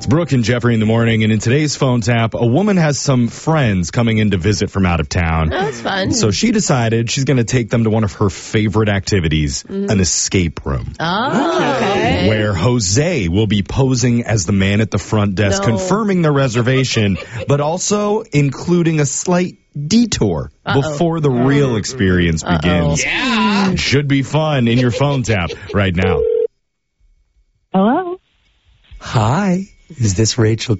It's Brooke and Jeffrey in the morning, and in today's phone tap, a woman has some friends coming in to visit from out of town. Oh, that's fun. So she decided she's going to take them to one of her favorite activities, an escape room. Oh, okay. Where Jose will be posing as the man at the front desk, confirming the reservation, but also including a slight detour before the real experience begins. Yeah. Should be fun in your phone tap right now. Hello? Hi, is this Rachel?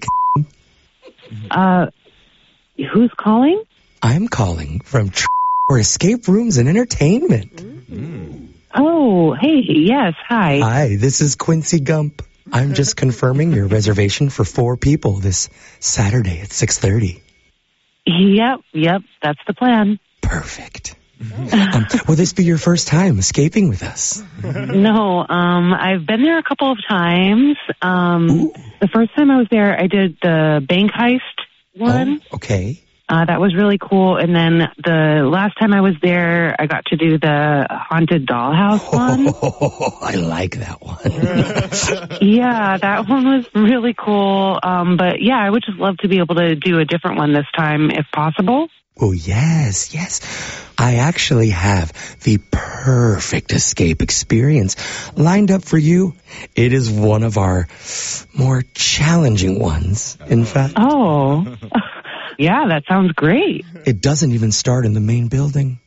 Who's calling? I'm calling from for escape rooms and entertainment. Oh, hey, yes, hi. Hi, this is Quincy Gump. I'm just confirming your reservation for 4 people this Saturday at 6:30. Yep, that's the plan. Perfect. Will this be your first time escaping with us? No, I've been there a couple of times. The first time I was there, I did the bank heist one. Oh, okay. That was really cool. And then the last time I was there, I got to do the haunted dollhouse one. Oh, I like that one. Yeah, that one was really cool. But yeah, I would just love to be able to do a different one this time if possible. Oh, yes. I actually have the perfect escape experience lined up for you. It is one of our more challenging ones, in fact. Oh, yeah, that sounds great. It doesn't even start in the main building.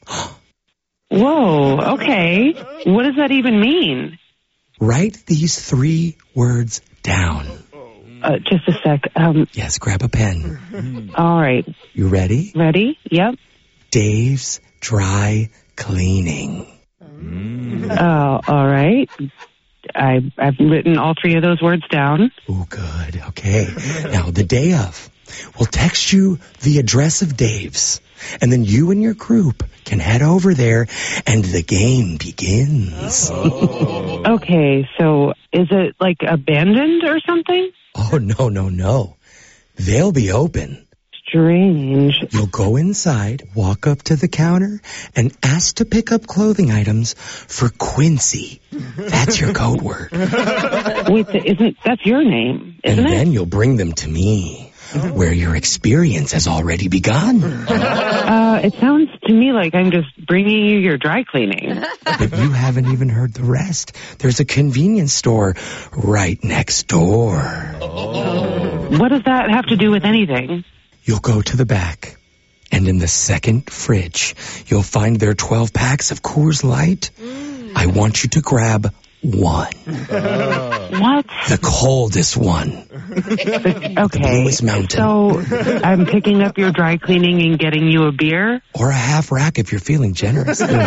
Whoa, okay. What does that even mean? Write these 3 words down. Just a sec. Yes, grab a pen. All right. You ready? Ready? Yep. Dave's Dry Cleaning. Oh, all right. I've written all 3 of those words down. Oh, good. Okay. Now, the day of, we'll text you the address of Dave's, and then you and your group can head over there, and the game begins. Okay, so is it like abandoned or something? Oh, no. They'll be open. Strange. You'll go inside, walk up to the counter, and ask to pick up clothing items for Quincy. That's your code word. Wait, that's your name, isn't And it? then you'll bring them to me, where your experience has already begun. It sounds to me like I'm just bringing you your dry cleaning. But you haven't even heard the rest. There's a convenience store right next door. What does that have to do with anything? You'll go to the back, and in the second fridge, you'll find their 12 packs of Coors Light. I want you to grab one. What? The coldest one. Okay. Bluest Mountain. So I'm picking up your dry cleaning and getting you a beer? Or a half rack if you're feeling generous. This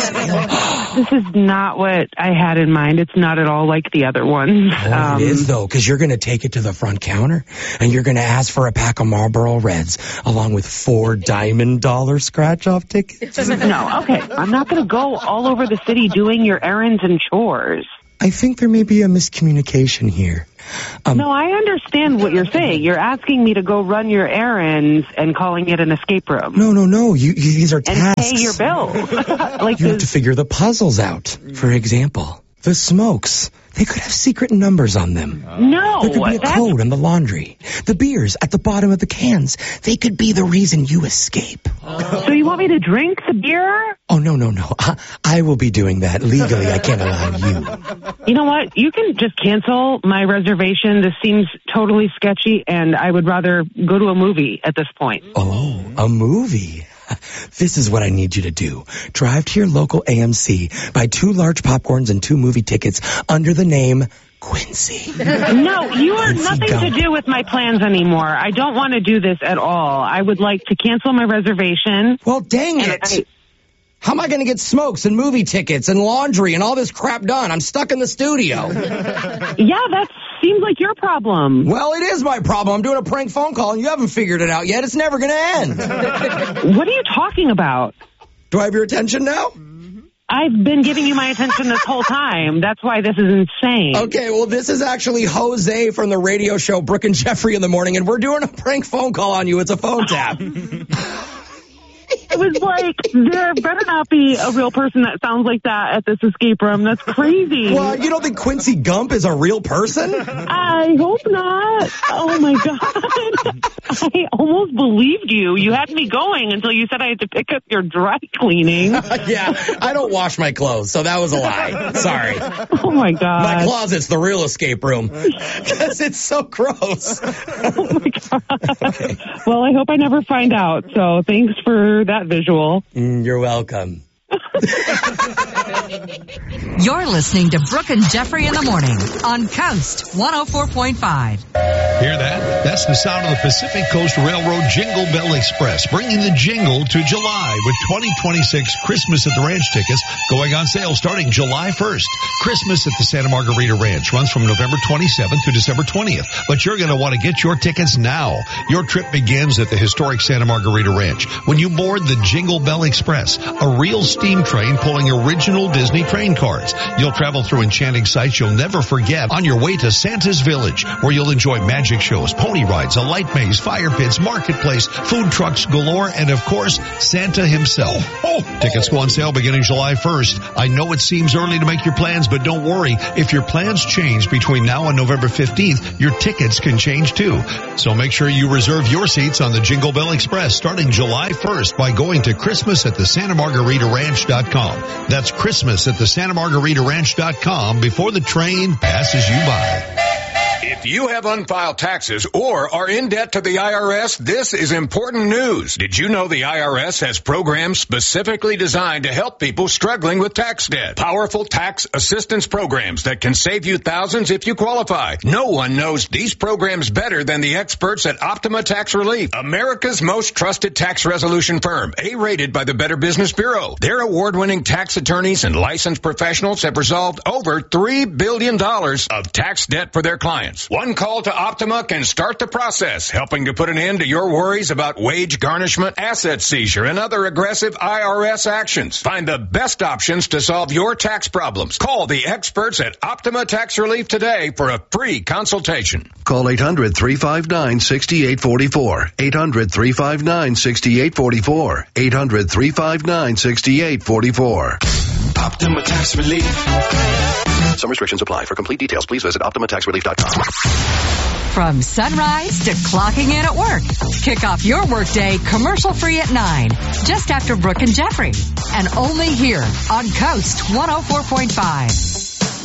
is not what I had in mind. It's not at all like the other ones. It is, though, because you're going to take it to the front counter, and you're going to ask for a pack of Marlboro Reds, along with 4 Diamond Dollar scratch-off tickets. No, okay. I'm not going to go all over the city doing your errands and chores. I think there may be a miscommunication here. No, I understand what you're saying. You're asking me to go run your errands and calling it an escape room. No. These are And tasks. pay your bills. Like You have to figure the puzzles out. For example, the smokes. They could have secret numbers on them. No, There could be a code in the laundry. The beers at the bottom of the cans. They could be the reason you escape. So you want me to drink the beer? Oh, no. I will be doing that. Legally, I can't allow you. You know what? You can just cancel my reservation. This seems totally sketchy, and I would rather go to a movie at this point. Oh, a movie. This is what I need you to do. Drive to your local AMC, buy 2 large popcorns and 2 movie tickets under the name Quincy. No, you are Quincy nothing Gump. to do with my plans anymore. I don't want to do this at all. I would like to cancel my reservation. Well, dang it. How am I going to get smokes and movie tickets and laundry and all this crap done? I'm stuck in the studio. Yeah, that seems like your problem. Well, it is my problem. I'm doing a prank phone call and you haven't figured it out yet. It's never going to end. What are you talking about? Do I have your attention now? I've been giving you my attention this whole time. That's why this is insane. Okay, well, this is actually Jose from the radio show Brooke and Jeffrey in the morning, and we're doing a prank phone call on you. It's a phone tap. I was like, there better not be a real person that sounds like that at this escape room. That's crazy. Well, you don't think Quincy Gump is a real person? I hope not. Oh, my God. I almost believed you. You had me going until you said I had to pick up your dry cleaning. Yeah, I don't wash my clothes, so that was a lie. Sorry. Oh, my God. My closet's the real escape room because it's so gross. Oh, my God. Okay. Well, I hope I never find out, so thanks for that visual. You're welcome. You're listening to Brooke and Jeffrey in the morning on Coast 104.5. Hear that? That's the sound of the Pacific Coast Railroad Jingle Bell Express, bringing the jingle to July with 2026 Christmas at the Ranch tickets going on sale starting July 1st. Christmas at the Santa Margarita Ranch runs from November 27th to December 20th, but you're going to want to get your tickets now. Your trip begins at the historic Santa Margarita Ranch when you board the Jingle Bell Express, a real steam train pulling original Disney train cars. You'll travel through enchanting sights you'll never forget on your way to Santa's Village, where you'll enjoy magic shows, pony rides, a light maze, fire pits, marketplace, food trucks galore, and of course, Santa himself. Tickets go on sale beginning July 1st. I know it seems early to make your plans, but don't worry. If your plans change between now and November 15th, your tickets can change too. So make sure you reserve your seats on the Jingle Bell Express starting July 1st by going to ChristmasAtTheSantaMargaritaRanch.com. That's ChristmasAtTheSantaMargaritaRanch.com before the train passes you by. If you have unfiled taxes or are in debt to the IRS, this is important news. Did you know the IRS has programs specifically designed to help people struggling with tax debt? Powerful tax assistance programs that can save you thousands if you qualify. No one knows these programs better than the experts at Optima Tax Relief, America's most trusted tax resolution firm, A-rated by the Better Business Bureau. Their award-winning tax attorneys and licensed professionals have resolved over $3 billion of tax debt for their clients. One call to Optima can start the process, helping to put an end to your worries about wage garnishment, asset seizure, and other aggressive IRS actions. Find the best options to solve your tax problems. Call the experts at Optima Tax Relief today for a free consultation. Call 800-359-6844. 800-359-6844. 800-359-6844. Optima Tax Relief. Some restrictions apply. For complete details, please visit OptimaTaxRelief.com. From sunrise to clocking in at work, kick off your workday commercial-free at 9, just after Brooke and Jeffrey. And only here on Coast 104.5.